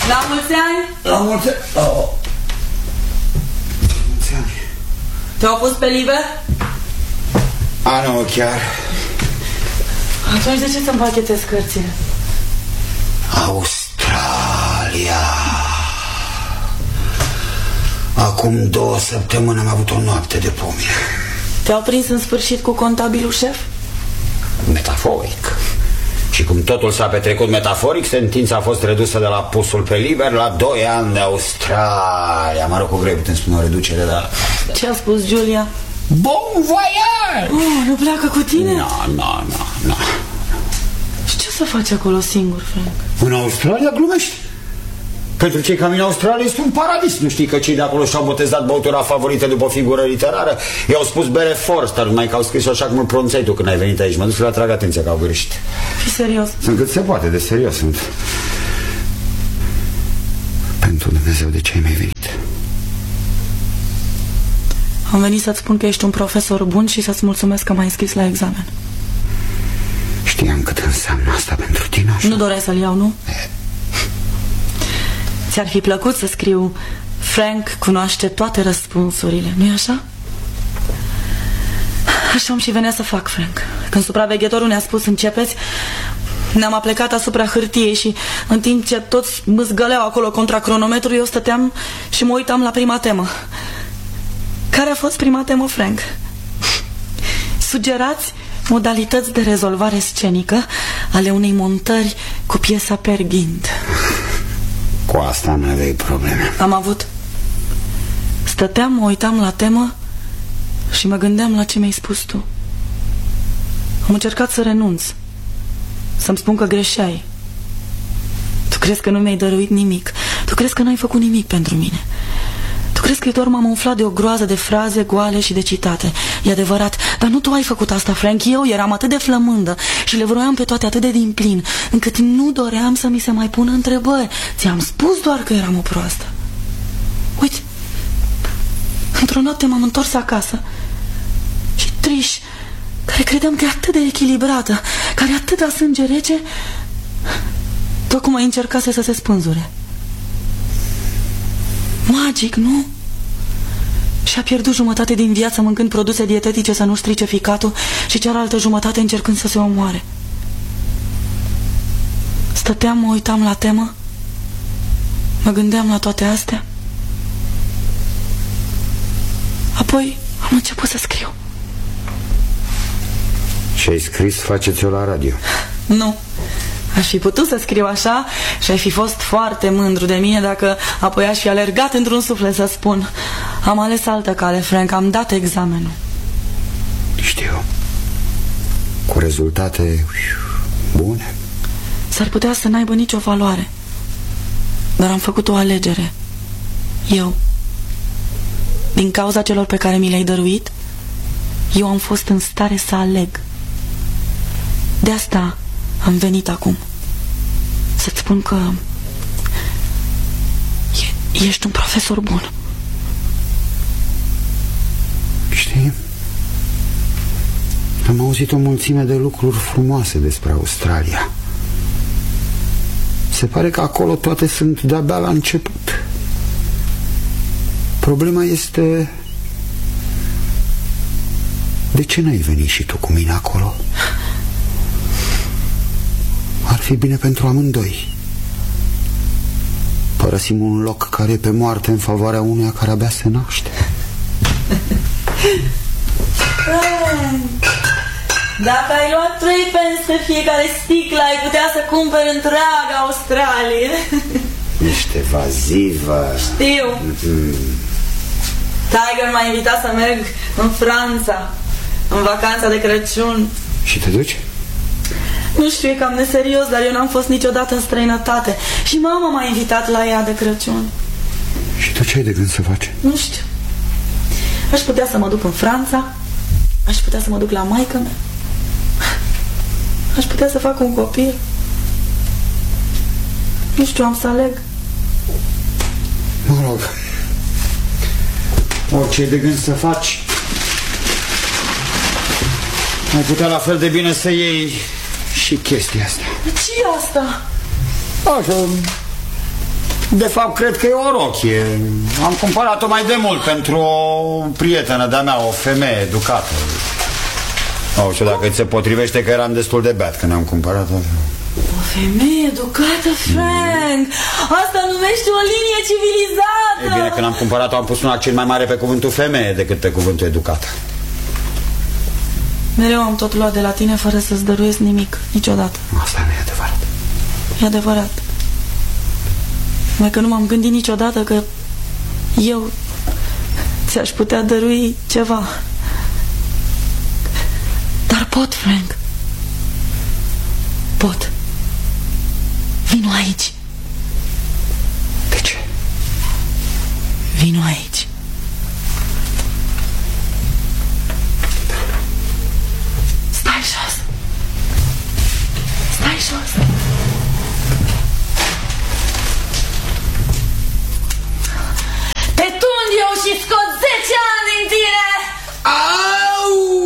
La mulți ani! La mulți ani! Oh. La mulți ani! Te-au pus pe liber? A, nu, chiar. Atunci de ce să împachetez cărțile? Australia. Acum 2 săptămâni am avut o noapte de pomine. Te-au prins în sfârșit cu contabilul șef? Metaforic. Și cum totul s-a petrecut metaforic, sentința a fost redusă de la pusul pe liber la 2 ani de Australia. Mă rog, cu greu putem spune o reducere, dar... Ce a spus Giulia? Bon voyage! Nu pleacă cu tine? Nu. Și ce să faci acolo singur, Frank? În Australia glumești? Pentru cei care în Australia este un paradis. Nu știi că cei de acolo și-au botezat băutura favorită după o figură literară? I-au spus bere Forster, numai că au scris-o așa cum îl pronunțai tu când ai venit aici. Mă duc să le atrag atenția că au greșit. Fii serios. Sunt cât se poate de serios. Sunt. Pentru Dumnezeu, de ce ai mai venit? Am venit să-ți spun că ești un profesor bun și să-ți mulțumesc că m-ai înscris la examen. Știam cât înseamnă asta pentru tine, așa? Nu doreai să-l iau, nu? Ți-ar fi plăcut să scriu Frank cunoaște toate răspunsurile, nu-i așa? Așa și venea să fac, Frank. Când supraveghetorul ne-a spus începeți, ne-am aplecat asupra hârtiei și în timp ce toți mâzgăleau acolo contra cronometrului, eu stăteam și mă uitam la prima temă. Care a fost prima temă, Frank? Sugerați modalități de rezolvare scenică ale unei montări cu piesa Per Gynt. Cu asta nu aveai probleme. Am avut. Stăteam, mă uitam la temă și mă gândeam la ce mi-ai spus tu. Am încercat să renunț, să-mi spun că greșeai. Tu crezi că nu mi-ai dăruit nimic. Tu crezi că n-ai făcut nimic pentru mine. Tu crezi că doar m-am umflat de o groază de fraze goale și de citate. E adevărat, dar nu tu ai făcut asta, Frank. Eu eram atât de flămândă și le vroiam pe toate atât de din plin, încât nu doream să mi se mai pună întrebări. Ți-am spus doar că eram o proastă. Uite, într-o noapte m-am întors acasă și Trish, care credeam că e atât de echilibrată, care e atât la sânge rece, tocmai încercase să se spânzure. Magic, nu? Și-a pierdut jumătate din viață mâncând produse dietetice să nu strice ficatul și cealaltă jumătate încercând să se omoare. Stăteam, mă uitam la temă, mă gândeam la toate astea. Apoi am început să scriu. Și ai scris faceți-o la radio? Nu. Aș fi putut să scriu așa și ai fi fost foarte mândru de mine dacă apoi aș fi alergat într-un suflet să spun: am ales altă cale, Frank, am dat examenul. Știu. Cu rezultate bune. S-ar putea să n-aibă nicio valoare, dar am făcut o alegere. Eu, din cauza celor pe care mi le-ai dăruit, eu am fost în stare să aleg. De asta am venit acum să-ți spun că ești un profesor bun. Știi? Am auzit o mulțime de lucruri frumoase despre Australia. Se pare că acolo toate sunt de-abia la început. Problema este: de ce n-ai venit și tu cu mine acolo? Ar fi bine pentru amândoi. Părăsim un loc care e pe moarte în favoarea unuia care abia se naște. Dacă ai luat 3 pence pe fiecare sticlă, ai putea să cumperi întreaga Australie. Ești evazivă. Știu. Tiger m-a invitat să merg în Franța în vacanța de Crăciun. Și te duci? Nu știu, e cam neserios, dar eu n-am fost niciodată în străinătate și mama m-a invitat la ea de Crăciun. Și tu ce ai de gând să faci? Nu știu. Aș putea să mă duc în Franța, aș putea să mă duc la maică-mea, aș putea să fac un copil. Nu știu, am să aleg. Mă rog, orice ai de gând să faci, ai putea la fel de bine să iei și chestia asta. Ce-i asta? Așa, De fapt, cred că e o rochie. Am cumpărat-o mai de mult pentru o prietenă de-a mea, o femeie educată. Nu știu dacă ți se potrivește, că eram destul de beat când am cumpărat-o. O femeie educată, Frank! Asta numește o linie civilizată! E bine, când am cumpărat-o am pus un accent mai mare pe cuvântul femeie decât pe cuvântul educată. Mereu am tot luat de la tine fără să-ți dăruiesc nimic, niciodată. Asta nu e adevărat. E adevărat. Mai că nu m-am gândit niciodată că eu ți-aș putea dărui ceva. Dar pot, Frank. Pot. Vino aici. De ce? Vino aici. Stai jos. Stai jos. Te tund eu și scot